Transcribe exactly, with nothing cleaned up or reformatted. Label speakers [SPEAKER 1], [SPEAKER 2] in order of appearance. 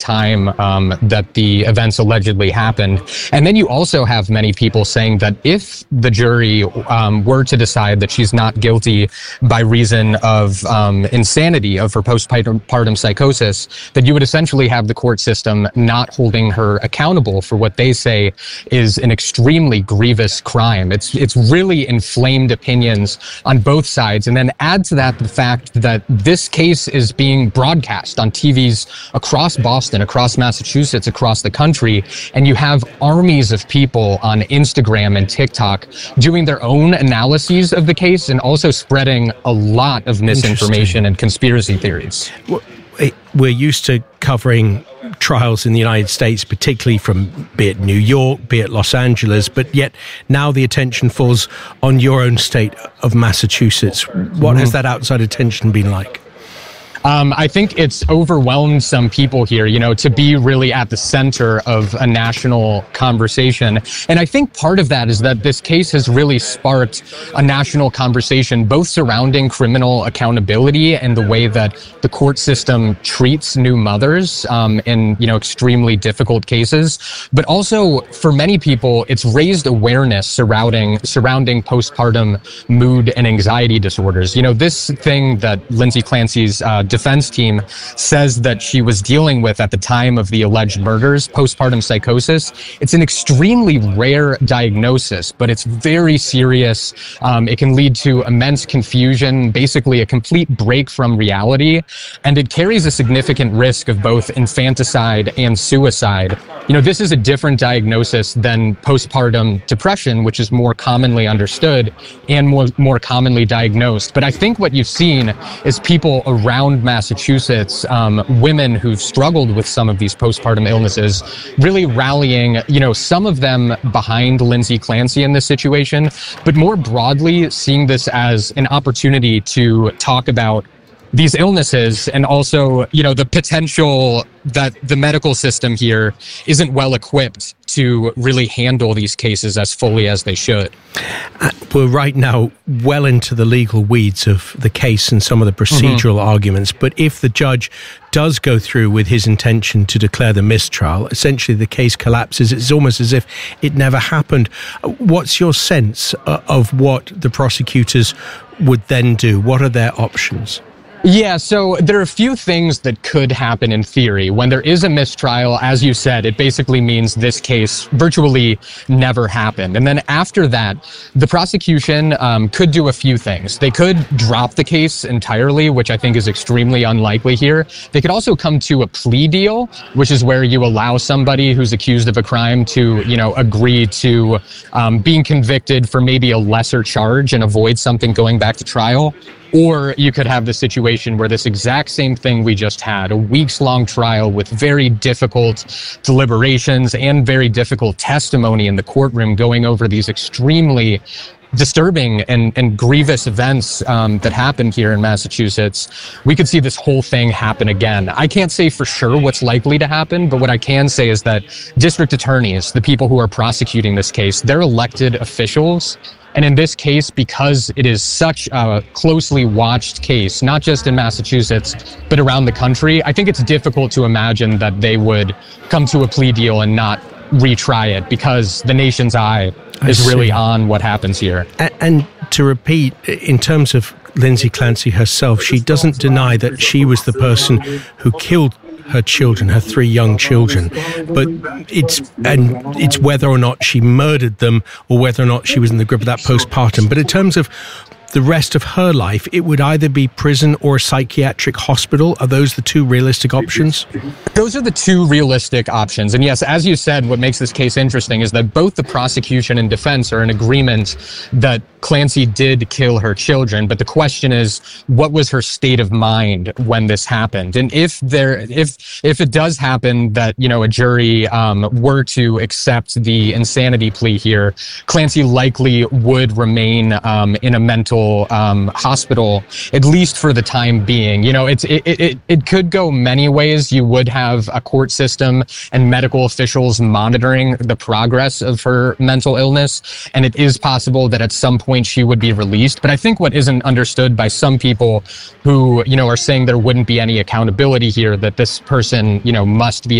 [SPEAKER 1] time um, that the events allegedly happened. And then you also have many people saying that if the jury um, were to decide that she's not guilty by reason of um, insanity of her postpartum psychosis, that you would essentially have the court system not holding her accountable for what they say is an extremely grievous crime. It's it's really inflamed opinions on both sides. And then add to that the fact that this case is being broadcast on T Vs across Boston, across Massachusetts, across the country, and you have armies of people on Instagram and TikTok doing their own analyses of the case and also spreading a lot of misinformation and conspiracy theories.
[SPEAKER 2] We're used to covering trials in the United States, particularly from be it New York, be it Los Angeles, but yet now the attention falls on your own state of Massachusetts. What mm-hmm. has that outside attention been like?
[SPEAKER 1] Um, I think it's overwhelmed some people here, you know, to be really at the center of a national conversation. And I think part of that is that this case has really sparked a national conversation, both surrounding criminal accountability and the way that the court system treats new mothers um, in, you know, extremely difficult cases. But also, for many people, it's raised awareness surrounding surrounding postpartum mood and anxiety disorders. You know, this thing that Lindsay Clancy's uh, defense team says that she was dealing with at the time of the alleged murders, postpartum psychosis. It's an extremely rare diagnosis, but it's very serious. Um, it can lead to immense confusion, basically a complete break from reality, and it carries a significant risk of both infanticide and suicide. You know, this is a different diagnosis than postpartum depression, which is more commonly understood and more, more commonly diagnosed. But I think what you've seen is people around Massachusetts, um, women who've struggled with some of these postpartum illnesses, really rallying, you know, some of them behind Lindsay Clancy in this situation, but more broadly seeing this as an opportunity to talk about these illnesses and also, you know, the potential that the medical system here isn't well equipped to really handle these cases as fully as they should.
[SPEAKER 2] Uh, we're right now well into the legal weeds of the case and some of the procedural mm-hmm. arguments, but if the judge does go through with his intention to declare the mistrial, essentially the case collapses. It's almost as if it never happened. What's your sense uh, of what the prosecutors would then do? What are their options?
[SPEAKER 1] Yeah, so there are a few things that could happen in theory. When there is a mistrial, as you said, it basically means this case virtually never happened. And then after that, the prosecution um, could do a few things. They could drop the case entirely, which I think is extremely unlikely here. They could also come to a plea deal, which is where you allow somebody who's accused of a crime to, you know, agree to um, being convicted for maybe a lesser charge and avoid something going back to trial. Or you could have the situation where this exact same thing we just had, a weeks-long trial with very difficult deliberations and very difficult testimony in the courtroom going over these extremely disturbing and, and grievous events um, that happened here in Massachusetts. We could see this whole thing happen again. I can't say for sure what's likely to happen, but what I can say is that district attorneys, the people who are prosecuting this case, they're elected officials. And in this case, because it is such a closely watched case, not just in Massachusetts, but around the country, I think it's difficult to imagine that they would come to a plea deal and not retry it, because the nation's eye is really on what happens here.
[SPEAKER 2] And, and to repeat, in terms of Lindsay Clancy herself, she doesn't deny that she was the person who killed her children, her three young children, but it's and it's whether or not she murdered them or whether or not she was in the grip of that postpartum. But in terms of the rest of her life, it would either be prison or a psychiatric hospital. Are those the two realistic options?
[SPEAKER 1] Those are the two realistic options. And yes, as you said, what makes this case interesting is that both the prosecution and defense are in agreement that Clancy did kill her children. But the question is, what was her state of mind when this happened? And if there, if if it does happen that, you know, a jury um, were to accept the insanity plea here, Clancy likely would remain um, in a mental Um, hospital, at least for the time being. You know, it's it, it it could go many ways. You would have a court system and medical officials monitoring the progress of her mental illness, and it is possible that at some point she would be released. But I think what isn't understood by some people who, you know, are saying there wouldn't be any accountability here, that this person, you know, must be